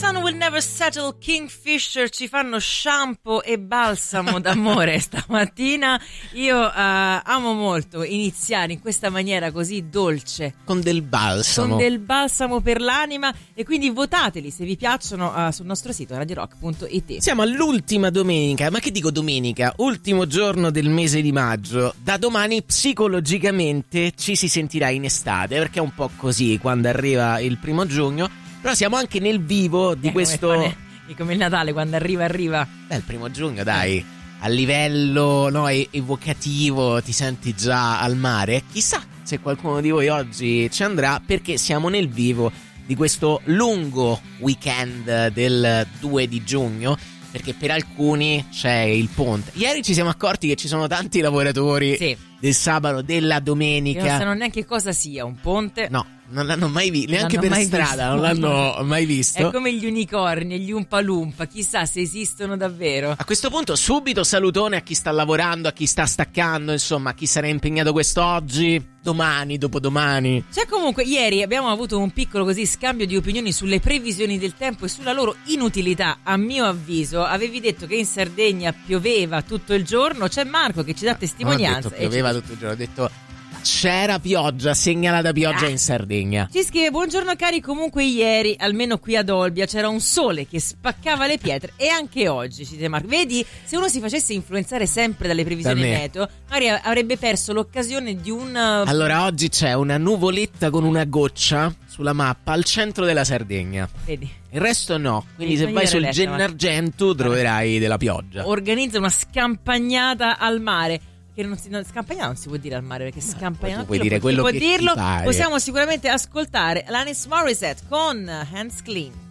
Sun Will Never Settle, Kingfisher ci fanno shampoo e balsamo d'amore stamattina. Io amo molto iniziare in questa maniera così dolce con del balsamo per l'anima, e quindi votateli se vi piacciono sul nostro sito radiorock.it. Siamo all'ultima domenica, ma che dico domenica? Ultimo giorno del mese di maggio. Da domani psicologicamente ci si sentirà in estate, perché è un po' così quando arriva il 1 giugno. Però siamo anche nel vivo di questo... Come il Natale, quando arriva. Beh, il 1 giugno, dai, a livello evocativo ti senti già al mare. Chissà se qualcuno di voi oggi ci andrà, perché siamo nel vivo di questo lungo weekend del 2 di giugno, perché per alcuni c'è il ponte. Ieri ci siamo accorti che ci sono tanti lavoratori del sabato, della domenica. Non sanno neanche cosa sia un ponte. No, non l'hanno mai visto, neanche per strada, non l'hanno mai visto. È come gli unicorni e gli Umpalumpa, chissà se esistono davvero. A questo punto subito salutone a chi sta lavorando, a chi sta staccando, insomma, a chi sarà impegnato quest'oggi, domani, dopodomani. Cioè, comunque ieri abbiamo avuto un piccolo così scambio di opinioni sulle previsioni del tempo e sulla loro inutilità. A mio avviso avevi detto che in Sardegna pioveva tutto il giorno. C'è Marco che ci dà testimonianza. Non ho detto pioveva tutto il giorno, ho detto c'era pioggia, segnalata pioggia in Sardegna. Ci scrive: buongiorno cari, comunque ieri, almeno qui ad Olbia, c'era un sole che spaccava le pietre, e anche oggi, ci dice Marco. Vedi, se uno si facesse influenzare sempre dalle previsioni meteo, magari avrebbe perso l'occasione di un... Allora, oggi c'è una nuvoletta con una goccia sulla mappa al centro della Sardegna. Vedi? Il resto no, quindi se vai sul Gennargentu troverai della pioggia. Organizza una scampagnata al mare. Che scampagnata non si può dire al mare, perché scampagnata puoi dire quello che ti pare. Possiamo sicuramente ascoltare Alanis Morissette con Hands Clean.